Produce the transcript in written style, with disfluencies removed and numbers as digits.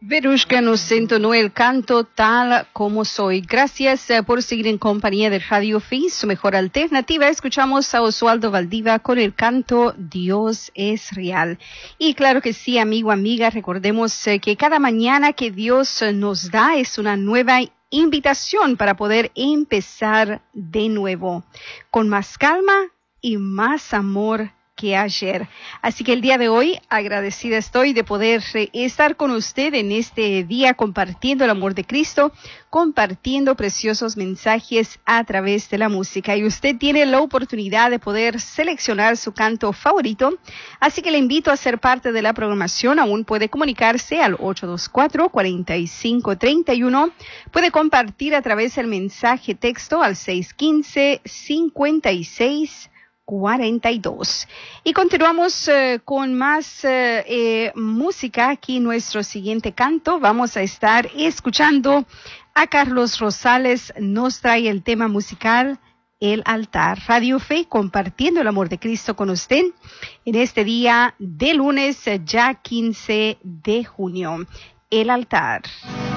Verushka nos entonó el canto Tal como soy. Gracias por seguir en compañía de Radio Fe, su mejor alternativa. Escuchamos a Oswaldo Valdiva con el canto Dios es real. Y claro que sí, amigo, amiga, recordemos que cada mañana que Dios nos da es una nueva invitación para poder empezar de nuevo, con más calma y más amor que ayer. Así que el día de hoy agradecida estoy de poder estar con usted en este día compartiendo el amor de Cristo, compartiendo preciosos mensajes a través de la música. Y usted tiene la oportunidad de poder seleccionar su canto favorito. Así que le invito a ser parte de la programación. Aún puede comunicarse al 824-4531. Puede compartir a través del mensaje texto al 615-5642. Y continuamos con más música. Aquí nuestro siguiente canto. Vamos a estar escuchando a Carlos Rosales. Nos trae el tema musical El Altar. Radio Fe, compartiendo el amor de Cristo con usted en este día de lunes, ya 15 de junio. El Altar.